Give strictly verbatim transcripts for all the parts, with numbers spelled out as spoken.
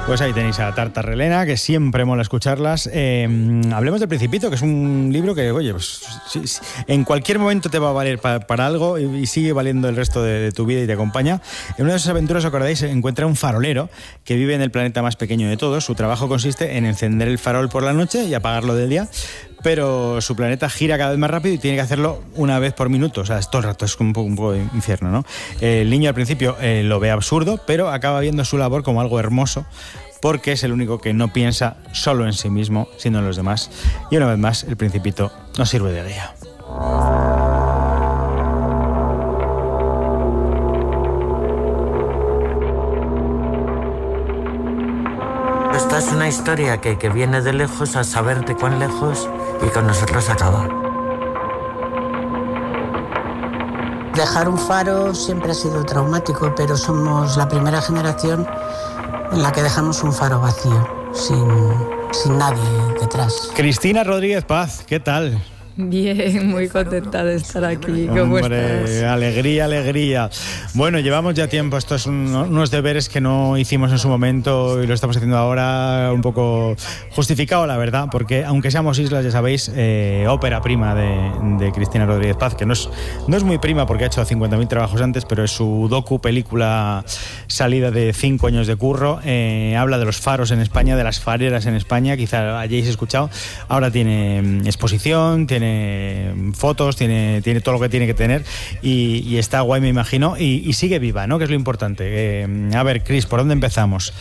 Pues ahí tenéis a Tartarrelena, que siempre mola escucharlas. Eh, hablemos del Principito, que es un libro que, oye, pues, sí, sí, en cualquier momento te va a valer pa, para algo y, y sigue valiendo el resto de, de tu vida y te acompaña. En una de esas aventuras, ¿os acordáis? Encuentra un farolero que vive en el planeta más pequeño de todos. Su trabajo consiste en encender el farol por la noche y apagarlo del día, pero su planeta gira cada vez más rápido y tiene que hacerlo una vez por minuto. O sea, es todo el rato, es un poco, un poco de infierno, ¿no? El niño al principio eh, lo ve absurdo, pero acaba viendo su labor como algo hermoso, porque es el único que no piensa solo en sí mismo, sino en los demás. Y una vez más, el Principito nos sirve de guía. Esta es una historia que, que viene de lejos a saber de cuán lejos y con nosotros acaba. Dejar un faro siempre ha sido traumático, pero somos la primera generación en la que dejamos un faro vacío, sin, sin nadie detrás. Cristina Rodríguez Paz, ¿qué tal? Bien, muy contenta de estar aquí. ¿Cómo Hombre, estás? alegría, alegría. Bueno, llevamos ya tiempo, estos son unos deberes que no hicimos en su momento y lo estamos haciendo ahora un poco justificado, la verdad, porque aunque seamos islas, ya sabéis, eh, ópera prima de, de Cristina Rodríguez Paz, que no es, no es muy prima porque ha hecho cincuenta mil trabajos antes, pero es su docu película salida de cinco años de curro. Eh, habla de los faros en España, de las fareras en España, quizá hayáis escuchado. Ahora tiene exposición, tiene tiene fotos, tiene, tiene todo lo que tiene que tener y, y está guay, me imagino, y, y sigue viva, ¿no? Que es lo importante. Eh, a ver, Cris, ¿por dónde empezamos?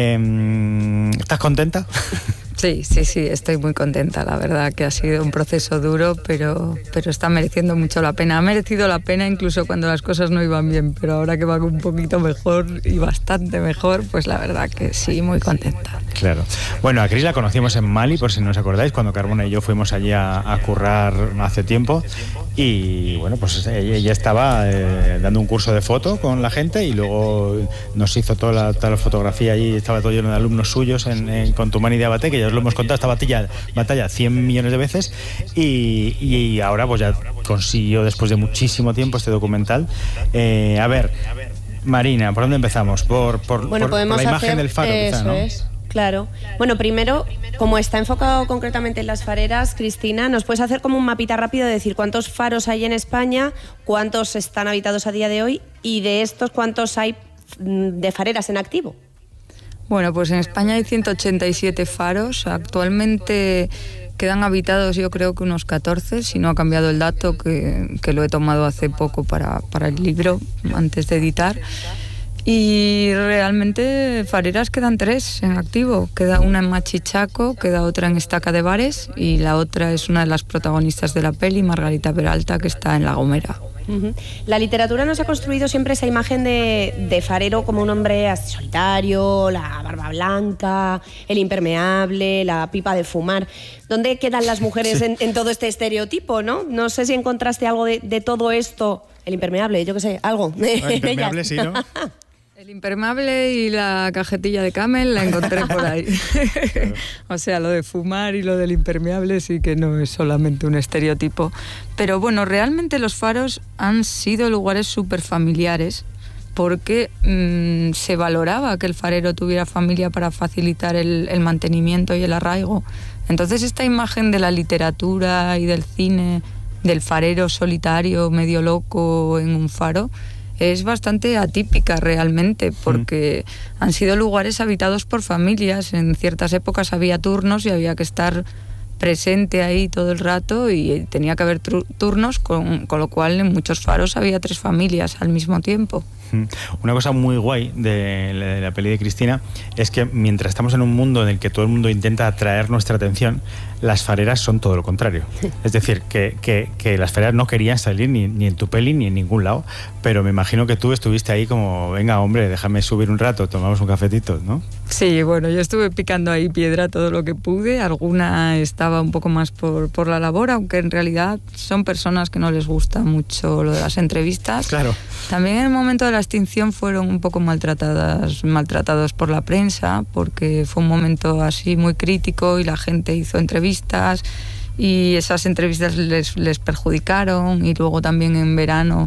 Eh, ¿Estás contenta? Sí, sí, sí, estoy muy contenta. La verdad que ha sido un proceso duro, pero, pero está mereciendo mucho la pena. Ha merecido la pena incluso cuando las cosas no iban bien, pero ahora que va un poquito mejor y bastante mejor, pues la verdad que sí, muy contenta. Claro. Bueno, a Cris la conocimos en Mali, por si no os acordáis, cuando Carmona y yo fuimos allí a, a currar hace tiempo y bueno, pues ella estaba eh, dando un curso de foto con la gente y luego nos hizo toda la, toda la fotografía allí, estaba todo lleno de alumnos suyos en, en Contumani de Abate, que ya os lo hemos contado, esta batalla, batalla cien millones de veces y, y ahora pues ya consiguió después de muchísimo tiempo este documental. Eh, a ver, Marina, ¿por dónde empezamos? Por, por, bueno, por, por la imagen hacer, del faro, eso quizá, ¿no? Es. Claro. Bueno, primero, como está enfocado concretamente en las fareras, Cristina, ¿nos puedes hacer como un mapita rápido de decir cuántos faros hay en España, cuántos están habitados a día de hoy y de estos cuántos hay de fareras en activo? Bueno, pues en España hay ciento ochenta y siete faros. Actualmente quedan habitados yo creo que unos catorce, si no ha cambiado el dato, que, que lo he tomado hace poco para, para el libro, antes de editar. Y realmente fareras quedan tres en activo. Queda una en Machichaco, queda otra en Estaca de Bares y la otra es una de las protagonistas de la peli, Margarita Peralta, que está en La Gomera. Uh-huh. La literatura nos ha construido siempre esa imagen de, de farero como un hombre así solitario, la barba blanca, el impermeable, la pipa de fumar. ¿Dónde quedan las mujeres sí. en, en todo este estereotipo, no? No sé si encontraste algo de, de todo esto. El impermeable, yo qué sé, algo. El impermeable sí, ¿no? El impermeable y la cajetilla de Camel la encontré por ahí. Claro. O sea, lo de fumar y lo del impermeable sí que no es solamente un estereotipo. Pero bueno, realmente los faros han sido lugares súper familiares porque mmm, se valoraba que el farero tuviera familia para facilitar el, el mantenimiento y el arraigo. Entonces esta imagen de la literatura y del cine, del farero solitario, medio loco en un faro, es bastante atípica realmente, porque mm. han sido lugares habitados por familias. En ciertas épocas había turnos y había que estar presente ahí todo el rato y tenía que haber turnos, con, con lo cual en muchos faros había tres familias al mismo tiempo. Una cosa muy guay de la, de la peli de Cristina es que mientras estamos en un mundo en el que todo el mundo intenta atraer nuestra atención, las fareras son todo lo contrario. Es decir, que, que, que las fareras no querían salir ni, ni en tu peli ni en ningún lado, pero me imagino que tú estuviste ahí como, venga hombre, déjame subir un rato, tomamos un cafetito, ¿no? Sí, bueno, yo estuve picando ahí piedra todo lo que pude, alguna estaba un poco más por, por la labor, aunque en realidad son personas que no les gusta mucho lo de las entrevistas. Claro. También en el momento de la extinción fueron un poco maltratadas, maltratados por la prensa, porque fue un momento así muy crítico y la gente hizo entrevistas y esas entrevistas les, les perjudicaron, y luego también en verano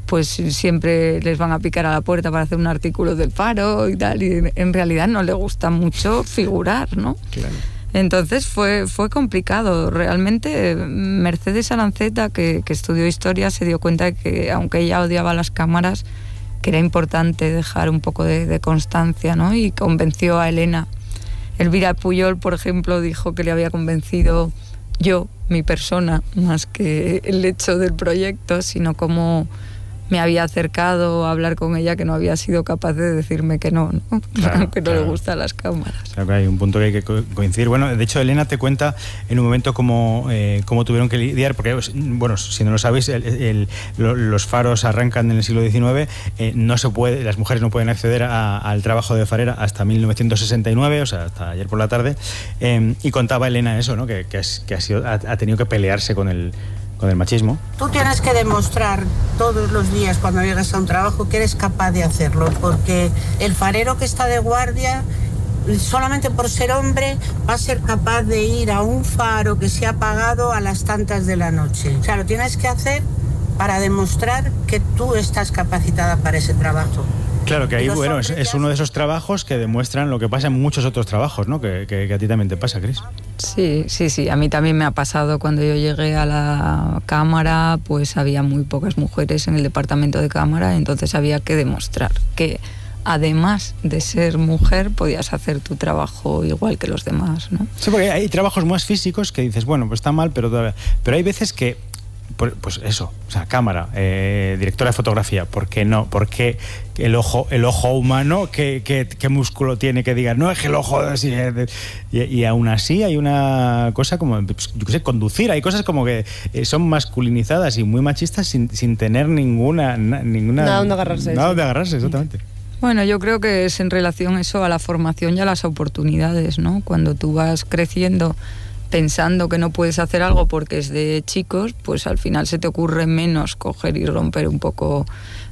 pues siempre les van a picar a la puerta para hacer un artículo del Faro y tal, y en realidad no le gusta mucho figurar, ¿no? Claro. Entonces fue, fue complicado. Realmente Mercedes Aranceta, que, que estudió historia, se dio cuenta de que aunque ella odiaba las cámaras, que era importante dejar un poco de, de constancia, ¿no? Y convenció a Elena. Elvira Puyol, por ejemplo, dijo que le había convencido yo, mi persona, más que el hecho del proyecto, sino cómo me había acercado a hablar con ella, que no había sido capaz de decirme que no, ¿no? Claro, que no claro. le gustan las cámaras. Claro que hay un punto que hay que co- coincidir. Bueno, de hecho, Elena te cuenta en un momento cómo, eh, cómo tuvieron que lidiar, porque, bueno, si no lo sabéis, el, el, lo, los faros arrancan en el siglo diecinueve, eh, no se puede, las mujeres no pueden acceder a, al trabajo de farera hasta mil novecientos sesenta y nueve, o sea, hasta ayer por la tarde, eh, y contaba Elena eso, ¿no? Que, que, has, que ha, sido, ha, ha tenido que pelearse con el con el machismo. Tú tienes que demostrar todos los días cuando llegas a un trabajo que eres capaz de hacerlo, porque el farero que está de guardia, solamente por ser hombre, va a ser capaz de ir a un faro que se ha apagado a las tantas de la noche. O sea, lo tienes que hacer para demostrar que tú estás capacitada para ese trabajo. Claro, que ahí, Los bueno, es, hombres es ya uno de se- esos trabajos que demuestran lo que pasa en muchos otros trabajos, ¿no? Que, que, que a ti también te pasa, Cris. Sí, sí, sí. A mí también me ha pasado cuando yo llegué a la cámara, pues había muy pocas mujeres en el departamento de cámara, entonces había que demostrar que además de ser mujer podías hacer tu trabajo igual que los demás, ¿no? Sí, porque hay trabajos más físicos que dices, bueno, pues está mal, pero todavía... Pero hay veces que, pues eso, o sea, cámara, eh, directora de fotografía, ¿por qué no? ¿Por qué el ojo, el ojo humano, qué, qué, qué músculo tiene que diga, no es que el ojo así, eh, y, y aún así hay una cosa como, pues, yo qué sé, conducir, hay cosas como que eh, son masculinizadas y muy machistas sin, sin tener ninguna, na, ninguna... Nada donde agarrarse. Nada donde agarrarse, exactamente. Bueno, yo creo que es en relación eso a la formación y a las oportunidades, ¿no? Cuando tú vas creciendo pensando que no puedes hacer algo porque es de chicos, pues al final se te ocurre menos coger y romper un poco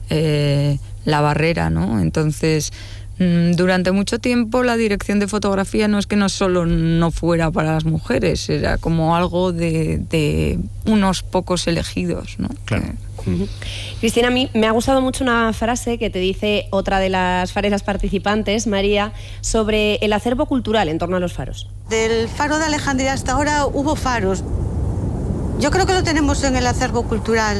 eh, la barrera, ¿no? Entonces, mmm, durante mucho tiempo la dirección de fotografía no es que no solo no fuera para las mujeres, era como algo de, de unos pocos elegidos, ¿no? Claro. Que, Cristina, a mí me ha gustado mucho una frase que te dice otra de las fareras participantes, María, sobre el acervo cultural en torno a los faros. Del faro de Alejandría hasta ahora hubo faros. Yo creo que lo tenemos en el acervo cultural,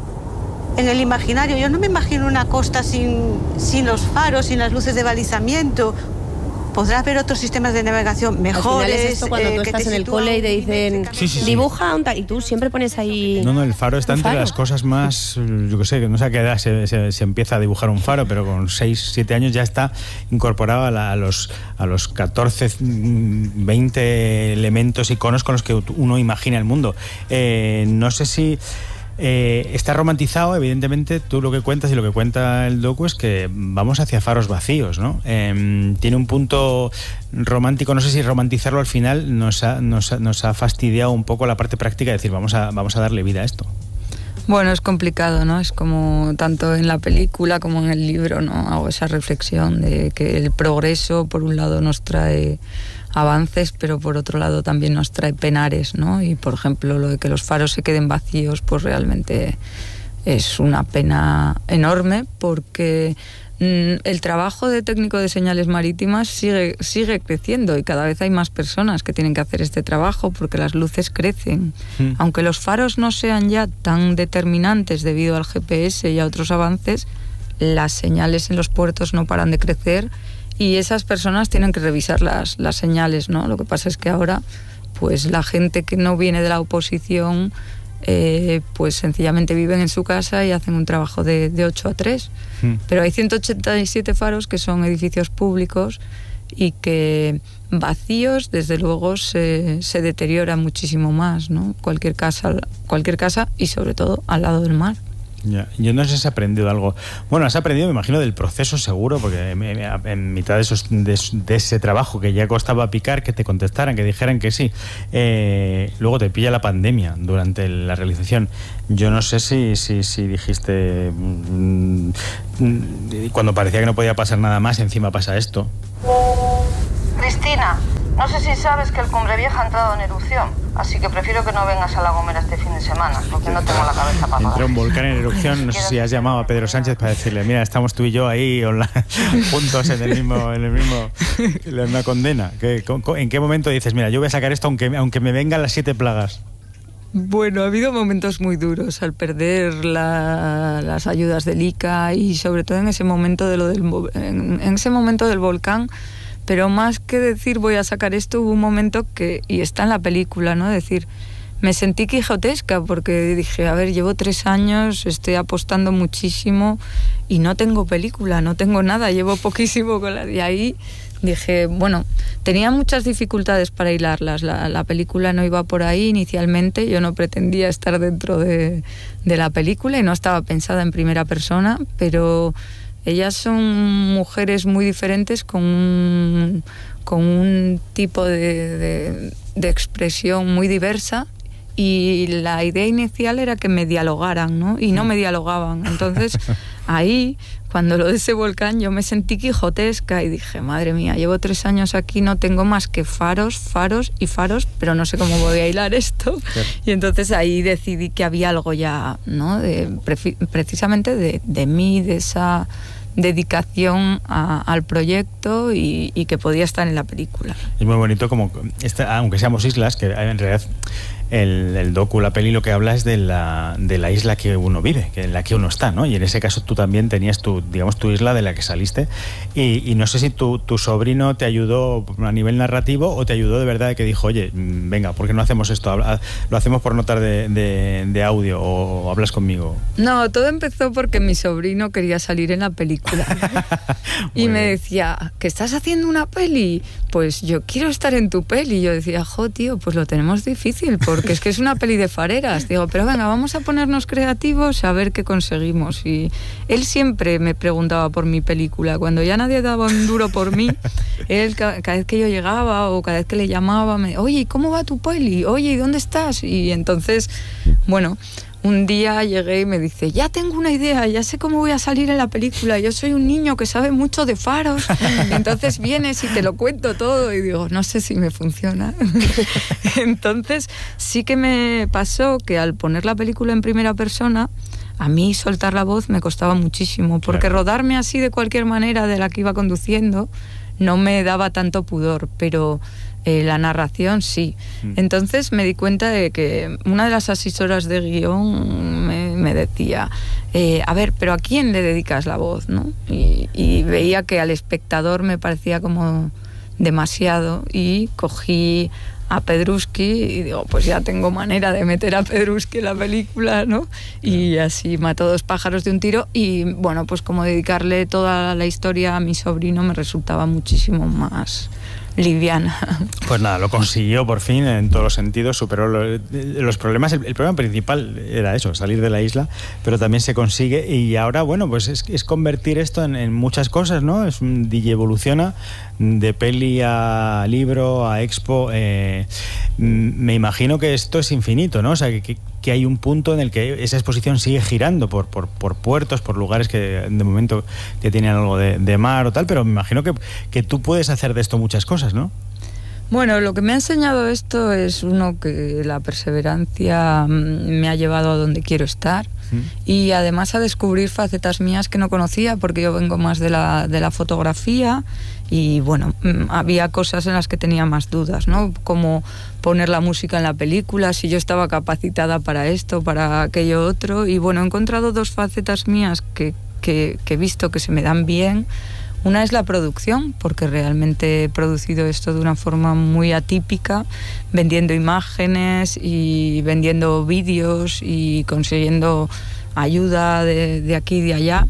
en el imaginario. Yo no me imagino una costa sin, sin los faros, sin las luces de balizamiento. Podrá haber otros sistemas de navegación mejores. Al final es esto cuando eh, tú que estás te en el sitúan cole y te en dicen, ese Sí, sí, sí. dibuja un tal, y tú siempre pones ahí... No, no, el faro está ¿Un entre faro? las cosas más, yo qué sé, que no sé a qué edad se, se, se empieza a dibujar un faro, pero con seis, siete años ya está incorporado a, la, a, los, a los catorce, veinte elementos, iconos con los que uno imagina el mundo. Eh, no sé si... Eh, está romantizado, evidentemente. Tú lo que cuentas y lo que cuenta el docu es que vamos hacia faros vacíos, ¿no? Eh, tiene un punto romántico, no sé si romantizarlo al final nos ha, nos ha, nos ha fastidiado un poco la parte práctica de decir vamos a, vamos a darle vida a esto. Bueno, es complicado, ¿no? Es como tanto en la película como en el libro, ¿no? Hago esa reflexión de que el progreso, por un lado, nos trae avances, pero por otro lado también nos trae penares, ¿no? Y, por ejemplo, lo de que los faros se queden vacíos, pues realmente es una pena enorme, porque mmm, el trabajo de técnico de señales marítimas sigue, sigue creciendo y cada vez hay más personas que tienen que hacer este trabajo porque las luces crecen. Mm. Aunque los faros no sean ya tan determinantes debido al G P S y a otros avances, las señales en los puertos no paran de crecer y esas personas tienen que revisar las, las señales, ¿no? Lo que pasa es que ahora, pues la gente que no viene de la oposición, eh, pues sencillamente viven en su casa y hacen un trabajo de, de ocho a tres. Mm. Pero hay ciento ochenta y siete faros que son edificios públicos y que vacíos, desde luego, se, se deteriora muchísimo más, ¿no? Cualquier casa, cualquier casa y sobre todo al lado del mar. Ya. Yo no sé si has aprendido algo. Bueno, has aprendido, me imagino, del proceso seguro, porque en, en mitad de, esos, de, de ese trabajo que ya costaba picar, que te contestaran, que dijeran que sí. Eh, luego te pilla la pandemia durante la realización. Yo no sé si, si, si dijiste, mmm, cuando parecía que no podía pasar nada más, encima pasa esto. Cristina, No sé si sabes que el Cumbre Vieja ha entrado en erupción, así que prefiero que no vengas a La Gomera este fin de semana, porque no tengo la cabeza para Entró un volcán en erupción, no sé si has llamado a Pedro Sánchez para decirle, mira, estamos tú y yo ahí online, juntos en el mismo, en el mismo, en la misma condena. ¿En qué momento dices, mira, yo voy a sacar esto aunque, aunque me vengan las siete plagas? Bueno, ha habido momentos muy duros al perder la, las ayudas del I C A y sobre todo en ese momento de lo del en, en ese momento del volcán. Pero más que decir voy a sacar esto, hubo un momento que, y está en la película, ¿no? Decir, me sentí quijotesca porque dije, a ver, llevo tres años, estoy apostando muchísimo y no tengo película, no tengo nada, llevo poquísimo con la... Y ahí dije, bueno, tenía muchas dificultades para hilarlas, la, la película no iba por ahí inicialmente, yo no pretendía estar dentro de, de la película y no estaba pensada en primera persona, pero... Ellas son mujeres muy diferentes con un, con un tipo de, de, de expresión muy diversa y la idea inicial era que me dialogaran, ¿no? Y no me dialogaban. Entonces, ahí, cuando lo de ese volcán, yo me sentí quijotesca y dije, madre mía, llevo tres años aquí, no tengo más que faros, faros y faros, pero no sé cómo voy a hilar esto. Claro. Y entonces ahí decidí que había algo ya, ¿no? De, pre- precisamente de, de mí, de esa dedicación a, al proyecto y, y que podía estar en la película. Es muy bonito como, esta, aunque seamos islas, que en realidad el, el docu, la peli, lo que habla es de la, de la isla que uno vive, que en la que uno está, ¿no? Y en ese caso tú también tenías tu, digamos, tu isla de la que saliste y, y no sé si tu, tu sobrino te ayudó a nivel narrativo o te ayudó de verdad, que dijo, oye, venga, ¿por qué no hacemos esto? Lo hacemos por notas de, de, de audio o hablas conmigo. No, todo empezó porque mi sobrino quería salir en la película y me decía, ¿que estás haciendo una peli? Pues yo quiero estar en tu peli. Y yo decía, jo, tío, pues lo tenemos difícil porque es que es una peli de fareras. Digo, pero venga, vamos a ponernos creativos a ver qué conseguimos. Y él siempre me preguntaba por mi película. Cuando ya nadie daba un duro por mí, él cada vez que yo llegaba o cada vez que le llamaba, me, oye, ¿cómo va tu peli? Oye, ¿y dónde estás? Y entonces, bueno... Un día llegué y me dice, ya tengo una idea, ya sé cómo voy a salir en la película, yo soy un niño que sabe mucho de faros, y entonces vienes y te lo cuento todo, y digo, no sé si me funciona. Entonces sí que me pasó que al poner la película en primera persona, a mí soltar la voz me costaba muchísimo, porque claro, rodarme así de cualquier manera de la que iba conduciendo no me daba tanto pudor, pero... Eh, la narración sí. Entonces me di cuenta de que una de las asesoras de guión me, me decía, eh, a ver, pero ¿a quién le dedicas la voz? ¿No? Y, y veía que al espectador me parecía como demasiado y cogí a Pedrusky y digo, pues ya tengo manera de meter a Pedrusky en la película, ¿no? Y así mató dos pájaros de un tiro y bueno, pues como dedicarle toda la historia a mi sobrino me resultaba muchísimo más liviana. Pues nada, lo consiguió por fin en todos los sentidos, superó los, los problemas. El, el problema principal era eso, salir de la isla, pero también se consigue y ahora, bueno, pues es, es convertir esto en, en muchas cosas, ¿no? Es un D J evoluciona de peli a libro, a expo. Eh, me imagino que esto es infinito, ¿no? O sea, que, que hay un punto en el que esa exposición sigue girando por, por, por puertos, por lugares que de momento que tienen algo de, de mar o tal, pero me imagino que, que tú puedes hacer de esto muchas cosas, ¿no? Bueno, lo que me ha enseñado esto es, uno, que la perseverancia me ha llevado a donde quiero estar ¿Mm? y además a descubrir facetas mías que no conocía, porque yo vengo más de la, de la fotografía y bueno, había cosas en las que tenía más dudas, ¿no? Como poner la música en la película, si yo estaba capacitada para esto, para aquello otro, y bueno, he encontrado dos facetas mías que, que, que he visto que se me dan bien. Una es la producción, porque realmente he producido esto de una forma muy atípica, vendiendo imágenes y vendiendo vídeos y consiguiendo ayuda de, de aquí y de allá.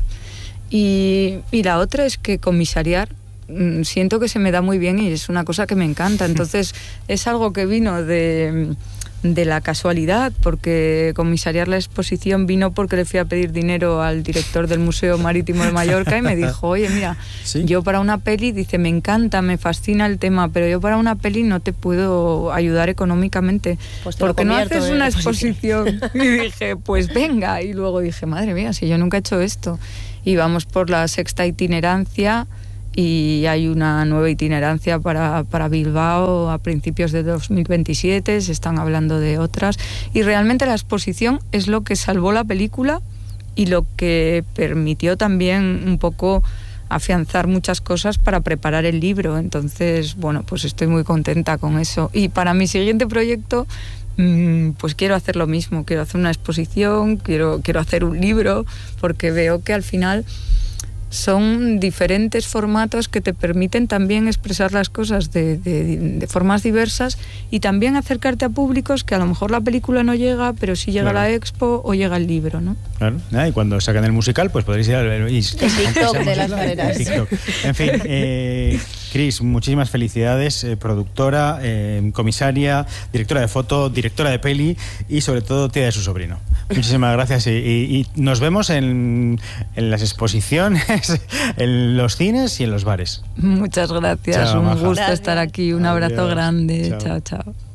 Y, y la otra es que comisariar, siento que se me da muy bien y es una cosa que me encanta. Entonces es algo que vino de... de la casualidad, porque comisariar la exposición vino porque le fui a pedir dinero al director del Museo Marítimo de Mallorca y me dijo, oye, mira, ¿sí? Yo para una peli, dice, me encanta, me fascina el tema, pero yo para una peli no te puedo ayudar económicamente, pues porque no haces una exposición. Y dije, pues venga, y luego dije, madre mía, si yo nunca he hecho esto. Y vamos por la sexta itinerancia y hay una nueva itinerancia para, para Bilbao a principios de dos mil veintisiete, se están hablando de otras, y realmente la exposición es lo que salvó la película y lo que permitió también un poco afianzar muchas cosas para preparar el libro. Entonces, bueno, pues estoy muy contenta con eso. Y para mi siguiente proyecto, pues quiero hacer lo mismo, quiero hacer una exposición, quiero, quiero hacer un libro, porque veo que al final son diferentes formatos que te permiten también expresar las cosas de, de, de formas diversas y también acercarte a públicos que a lo mejor la película no llega, pero sí llega, claro, a la expo o llega el libro, ¿no? Claro, ah, y cuando saquen el musical, pues podréis ir al el TikTok de las fareras. En fin, eh, Cris, muchísimas felicidades, eh, productora, eh, comisaria, directora de foto, directora de peli y sobre todo tía de su sobrino. Muchísimas gracias y, y, y nos vemos en, en las exposiciones, en los cines y en los bares. Muchas gracias, chao, un maja. gusto gracias. estar aquí, un abrazo Adiós. grande, chao, chao. chao.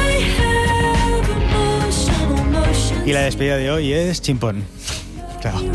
Y la despedida de hoy es chimpón. Chao.